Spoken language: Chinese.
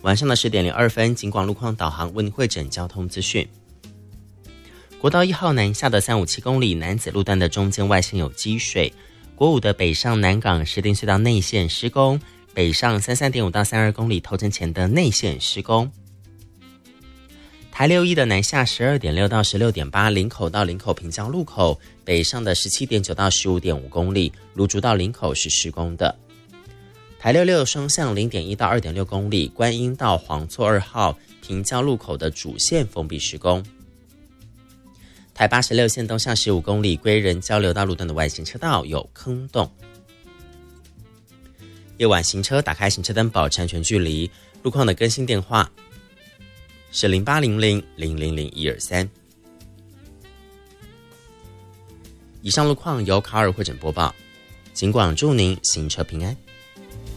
晚上的10点02分，警广路况导航为您汇整交通资讯。国道1号南下的357公里楠梓路段的中间外线有积水，国5的北上南港石碇隧道内线施工，北上33.5到32公里头城前的内线施工。台6E的南下12.6到16.8，林口到林口平交路口，北上的17.9到15.5公里，芦竹到林口是施工的。台66双向0.1到2.6公里，观音到黄厝2号平交路口的主线封闭施工。台86线东向15公里，归仁交流道路段的外行车道有坑洞。夜晚行车打开行车灯，保持安全距离。路况的更新电话是0800000123。以上路况由卡尔汇整播报，警广祝您行车平安。